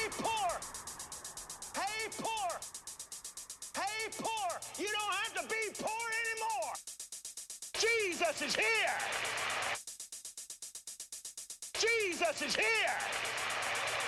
Hey, poor! Hey, poor! Hey, poor! You don't have to be poor anymore! Jesus is here! Jesus is here!